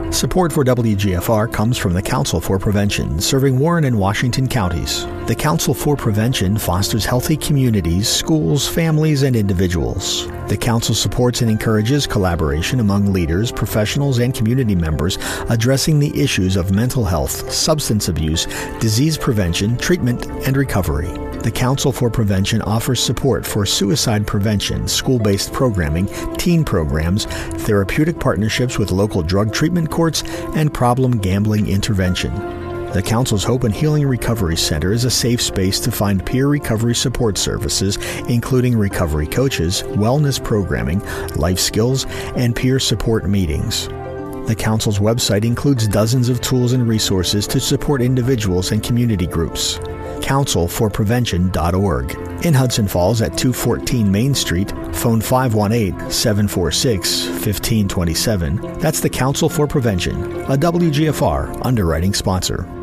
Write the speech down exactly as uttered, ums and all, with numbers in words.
Support for W G F R comes from the Council for Prevention, serving Warren and Washington counties. The Council for Prevention fosters healthy communities, schools, families, and individuals. The Council supports and encourages collaboration among leaders, professionals, and community members addressing the issues of mental health, substance abuse, disease prevention, treatment, and recovery. The Council for Prevention offers support for suicide prevention, school-based programming, teen programs, therapeutic partnerships with local drug treatment courts, and problem gambling intervention. The Council's Hope and Healing Recovery Center is a safe space to find peer recovery support services, including recovery coaches, wellness programming, life skills, and peer support meetings. The Council's website includes dozens of tools and resources to support individuals and community groups. council for prevention dot org. In Hudson Falls at two fourteen Main Street, phone five one eight, seven four six, one five two seven. That's the Council for Prevention, a W G F R underwriting sponsor.